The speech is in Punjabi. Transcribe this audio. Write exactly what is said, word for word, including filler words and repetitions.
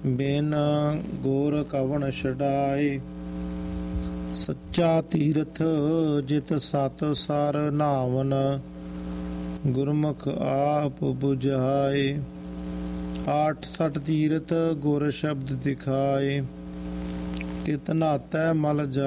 ਬਿਨ ਗੁਰ ਕਵਣ ਛਡਾਏ। ਸੱਚਾ ਤੀਰਥ ਜਿਤ ਸਤ ਸਰ ਨਾਵਨ, ਗੁਰਮੁਖ ਆਪ 부ਝਾਏ। ਆਠ ਸਠ ਤੀਰਥ ਗੁਰ ਸ਼ਬਦ ਦਿਖਾਏ, ਤਿਤ ਨਾਤੈ ਮਲ ਜਾ